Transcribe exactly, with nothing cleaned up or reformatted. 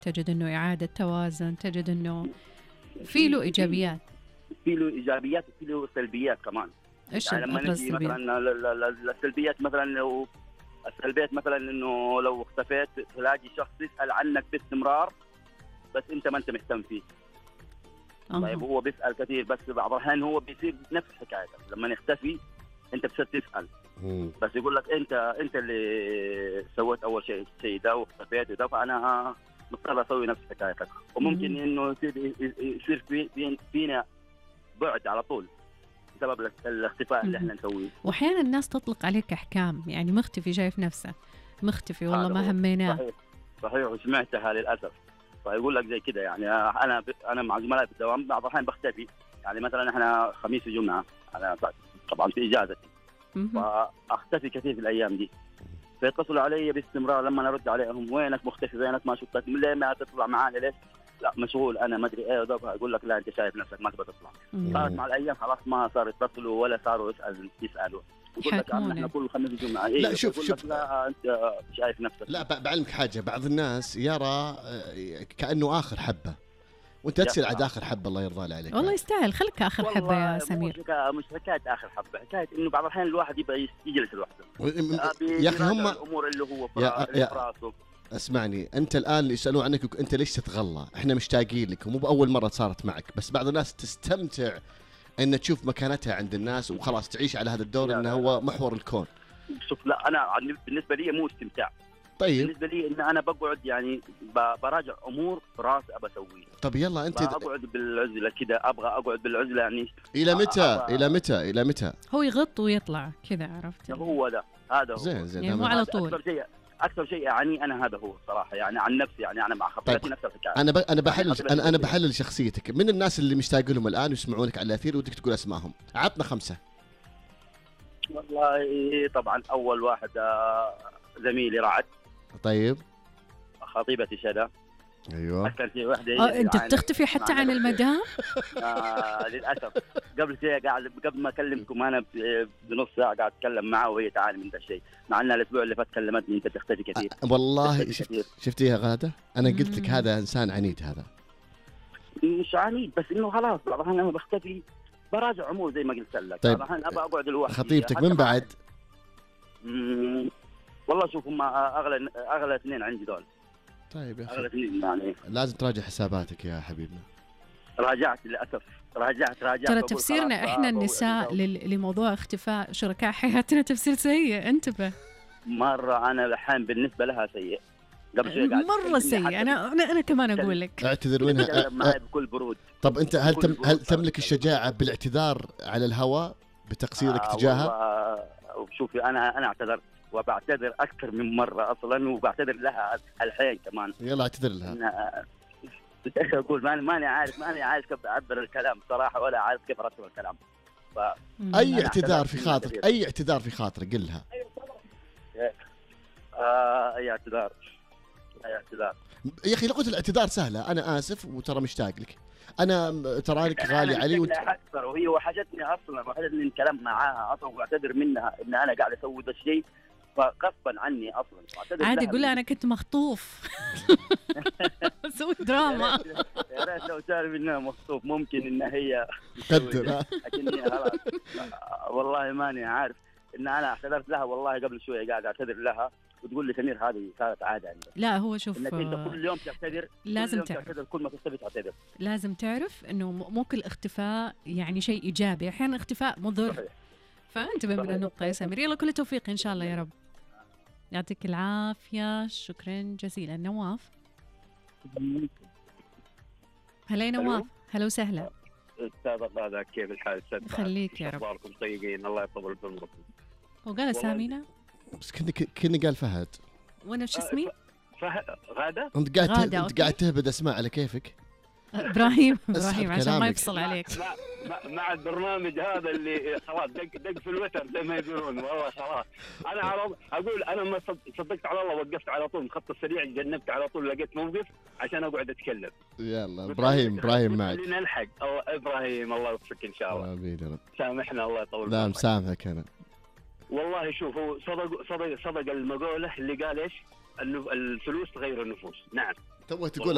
تجد أنه إعادة توازن، تجد أنه في له إيجابيات، في له إيجابيات وفي له سلبيات كمان. إيش يعني لما نجي مثلا السلبيات، مثلا لو السلبيات مثلا إنه لو اختفيت تلاقي شخص يسأل عنك باستمرار بس أنت ما أنت مهتم فيه. طيب هو بيسأل كثير بس بعض الأحيان هو بيصير نفس حكايتك، لما يختفي أنت بتصير تسأل بس يقول لك أنت أنت اللي سويت أول شيء شيء ده واختفيت وده، فأنا مضطر أسوي نفس حكايتك. وممكن إنه يصير يصير في فينا بعد على طول بسبب الاختفاء اللي احنا نسويه. وأحيانا الناس تطلق عليك أحكام، يعني مختفي شايف نفسه مختفي والله ما هميناه. صحيح صحيح وسمعتها للأسف. فيقول لك زي كده، يعني أنا ب... أنا مع زملائي في الدوام بعض الأحيان بختفي، يعني مثلا احنا خميس وجمعة أنا طبعا في إجازتي فأختفي كثير في الأيام دي، فيتصلوا علي باستمرار لما نرد عليهم وينك مختفي وينك ما شفتك ليه ما تطلع معانا ليش؟ لا مشغول انا ما ادري ايه ده. يقول لك لا انت شايف نفسك ما تبغى تطلع. صارت مع الايام خلاص ما صاروا يتصلوا ولا صاروا يسال يسالوا يقول لك احنا كل خميس جمعه. إيه لا شوف شوف لا انت شايف نفسك. لا بعلمك حاجه، بعض الناس يرى كانه اخر حبه وانت تصير عاد اخر حبه. الله يرضى عليك والله يستاهل، خليك اخر حبه يا سمير. مش حكايه اخر حبه، حكايه انه بعض الاحيان الواحد يبغى يجلس لوحده يا اخي. هم الامور اللي هو في راسه. اسمعني، انت الان يسالون عنك انت ليش تتغلى، احنا مشتاقين لك ومو باول مره صارت معك، بس بعض الناس تستمتع ان تشوف مكانتها عند الناس وخلاص تعيش على هذا الدور انه هو محور الكون. شوف لا انا بالنسبه لي مو استمتاع. طيب بالنسبه لي ان انا بقعد يعني براجع امور في راسي ابى اسويها. طب يلا انت اقعد بالعزله كده، ابغى اقعد بالعزله يعني الى متى أبغى... الى متى الى متى هو يغط ويطلع كذا، عرفت؟ هو ده هذا هو زين زين يعني مو على طول. اكثر شيء اكثر شيء يعني انا هذا هو الصراحه، يعني عن نفسي يعني انا مع خبرتي طيب. نفس الحكايه. انا ب... انا بحلل انا انا بحلل شخصيتك. من الناس اللي مشتاق لهم الان ويسمعونك على الاثير ودك تقول اسمائهم، عطنا خمسه. والله طبعا اول واحد زميلي رعد. طيب خطيبتي شدا. ايوه اكثر شيء وحده. اه انت بتختفي حتى عن المدام؟ آه للاسف. قبل شيء قاعد قبل ما اكلمكم انا بنص ساعه قاعد اتكلم معه وهي تعاني من ذا الشيء، مع ان الاسبوع اللي فات كلمتني انت تختفي كثير. أه والله شفت شفتيها غاده؟ انا قلت لك هذا انسان عنيد. هذا مش عنيد بس انه خلاص بعض انا بختفي براجع امور زي ما قلت لك. طيب. بعض ابى اقعد لوحدي. خطيبتك من بعد؟ والله شوف هم اغلى اغلى اثنين عندي دول. طيب يا اخي يعني لازم تراجع حساباتك يا حبيبنا. راجعت للاسف راجعت راجعت ترى تفسيرنا احنا النساء لموضوع اختفاء شركاء حياتنا تفسير سيء. انتبه مره انا الحين بالنسبه لها سيء. قبل شوي مره سيء. انا انا انا كمان اقول لك اعتذر منها معي بكل برود. طب انت هل تم هل تملك الشجاعه بالاعتذار على الهواء بتقصيرك آه تجاهها؟ شوفي انا انا اعتذرت وبعتذر أكثر من مرة أصلاً وبعتذر لها الحين كمان. يلا اعتذر لها. إيش أقول ماني ماني عارف ماني عارف كيف أعبر الكلام صراحة ولا عارف كيف أرتب الكلام. ف... أي اعتذار في خاطرك أي اعتذار في خاطرك قلها. آه أي اعتذار أي اعتذار يا أخي لقيت الاعتذار سهلة. أنا آسف وترى مشتاق لك، أنا ترانك غالي علي وانت أكثر. وهي وحشتني أصلاً وحشتني الكلام معاها أصلاً وأعتذر منها إن أنا قاعد أسوي ذا الشيء فغصبا عني اصلا. عادي قول انا كنت مخطوف. سوي دراما. يا ريت لو تعرف انها مخطوف ممكن ان هي قدر. لكن خلاص والله ماني عارف ان انا اعتذرت لها. والله قبل شويه قاعد اعتذر لها وتقول لي سمير هذه صارت عاده عندك. لا هو شوف انك انت كل يوم تعتذر لازم تعتذر كل ما تختفي تعتذر. لازم تعرف انه مو كل اختفاء يعني شيء ايجابي، احيانا اختفاء مضر. صحيح. فانتبه من النقطه يا سمير. يلا كل التوفيق ان شاء الله يا رب. يعطيك العافية، شكرا جزيلا. نواف. هلا يا نواف. هلا وسهلا. استاذ غادة كيف الحال؟ خليك يا رب. اخباركم طيبين؟ الله يطول بعمركم. وقال سامينا بس كنا كنا قال فهد. وانا شو اسمي؟ فهد غادة. انت قاعد انت قاعد تهبد اسماء على كيفك. ابراهيم ابراهيم عشان ما يفصل عليك. مع, مع البرنامج هذا اللي خلاص دق دق في الوتر زي ما يقولون. والله خلاص انا عرض اقول انا ما صدقت على الله وقفت على طول خط السريع جنبت على طول لقيت موقف عشان اقعد اتكلم. يلا ابراهيم ابراهيم معك. نلحق ابراهيم الله يوفقك ان شاء الله. امين يا رب. سامحنا الله يطول لا مسامحك انا. والله شوف هو صدق صدق صدق المقوله اللي قال ايش؟ الفلوس تغير النفوس. نعم تبغى تقول